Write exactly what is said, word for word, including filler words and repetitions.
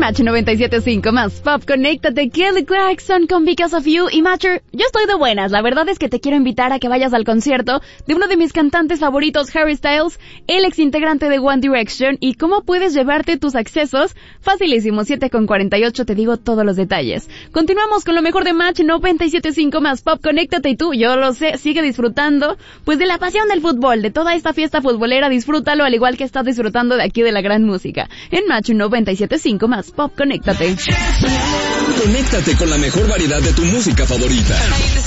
Match noventa y siete punto cinco más Pop, conéctate, Kelly Clarkson con Because of You. Y Matcher, yo estoy de buenas. La verdad es que te quiero invitar a que vayas al concierto de uno de mis cantantes favoritos, Harry Styles, el ex integrante de One Direction. ¿Y cómo puedes llevarte tus accesos? Facilísimo, siete con cuarenta y ocho, te digo todos los detalles. Continuamos con lo mejor de Match noventa y siete punto cinco más Pop, conéctate, y tú, yo lo sé, sigue disfrutando pues de la pasión del fútbol, de toda esta fiesta futbolera. Disfrútalo al igual que estás disfrutando de aquí de la gran música. En Match noventa y siete punto cinco más Pop, conéctate. Conéctate con la mejor variedad de tu música favorita.